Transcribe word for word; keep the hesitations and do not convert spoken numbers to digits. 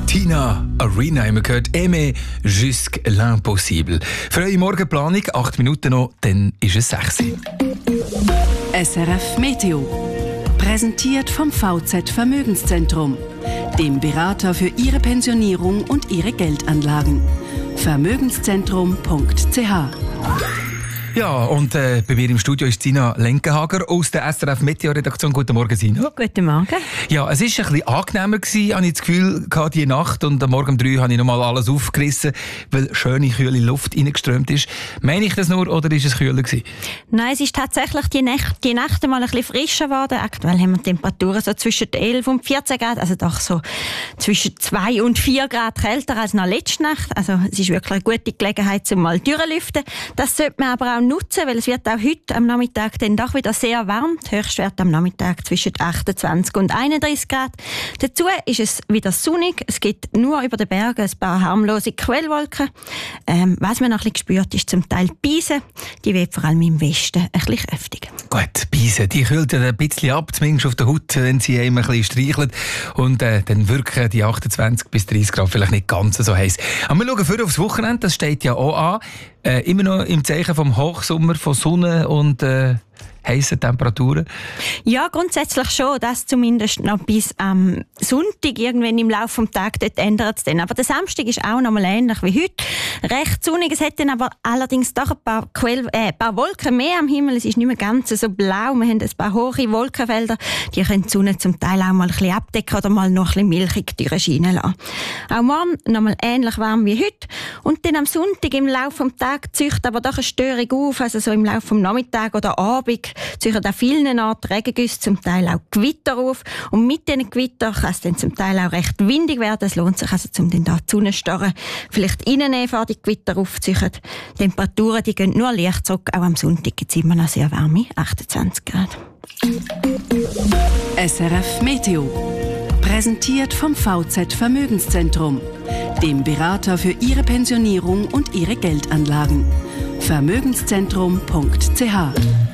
Tina Arena haben wir gehört. Aimer jusqu'à l'impossible. Für eure Morgenplanung, acht Minuten noch, dann ist es sechs. S R F Meteo. Präsentiert vom V Z Vermögenszentrum, dem Berater für Ihre Pensionierung und Ihre Geldanlagen. vermögenszentrum punkt c h. Ja, und äh, bei mir im Studio ist Sina Lenkenhager aus der S R F Meteo-Redaktion. Guten Morgen, Sina. Guten Morgen. Ja, es war ein bisschen angenehmer gewesen, habe ich das Gefühl gehabt, die Nacht. Und am Morgen um drei habe ich nochmal alles aufgerissen, weil schöne, kühle Luft reingeströmt ist. Meine ich das nur, oder ist es kühler gewesen? Nein, es ist tatsächlich die Nächte, die Nächte mal ein bisschen frischer geworden. Aktuell haben wir Temperaturen so zwischen elf und vierzehn Grad, also doch so zwischen zwei und vier Grad kälter als noch letzte Nacht. Also es ist wirklich eine gute Gelegenheit, um mal durchlüften. Das sollte man aber auch nutzen, weil es wird auch heute am Nachmittag dann doch wieder sehr warm. Der Höchstwert am Nachmittag zwischen achtundzwanzig und einunddreißig Grad. Dazu ist es wieder sonnig. Es gibt nur über den Bergen ein paar harmlose Quellwolken. Ähm, was man noch ein bisschen spürt, ist zum Teil Beise. Die weht vor allem im Westen ein bisschen kräftig. Gut, Beise, die kühlt ja ein bisschen ab, zumindest auf der Haut, wenn sie einem ein bisschen streichelt. Und äh, dann wirken die achtundzwanzig bis dreißig Grad vielleicht nicht ganz so heiß. Aber wir schauen für aufs Wochenende, das steht ja auch an. Äh, immer noch im Zeichen vom Hochsommer, von Sonne und äh, heissen Temperaturen? Ja, grundsätzlich schon. Das zumindest noch bis am Sonntag. Irgendwann im Laufe des Tages dort ändert es dann. Aber der Samstag ist auch noch mal ähnlich wie heute. Recht sonnig. Es hat dann aber allerdings doch ein paar, Quell, äh, ein paar Wolken mehr am Himmel. Es ist nicht mehr ganz so blau. Wir haben ein paar hohe Wolkenfelder. Die können die Sonne zum Teil auch mal ein bisschen abdecken oder mal noch ein bisschen milchig durchscheinen lassen. Auch morgen noch mal ähnlich warm wie heute. Und dann am Sonntag im Laufe des Tages zieht aber doch eine Störung auf. Also so im Laufe des Nachmittags oder Abend ziehen an vielen Orten Regengüsse, zum Teil auch Gewitter auf. Und mit diesen Gewittern kann es dann zum Teil auch recht windig werden. Es lohnt sich also, um dann da die Sonnenstarre vielleicht reinnehmen, bevor die Gewitter aufziehen. Die Temperaturen, die gehen nur leicht zurück. Auch am Sonntag gibt es immer noch sehr warme achtundzwanzig Grad. S R F Meteo. Präsentiert vom V Z Vermögenszentrum, dem Berater für Ihre Pensionierung und Ihre Geldanlagen. vermögenszentrum punkt c h.